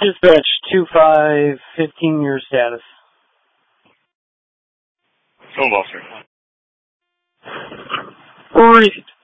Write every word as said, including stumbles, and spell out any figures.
Dispatch two five, fifteen year status. Phone officer. Read.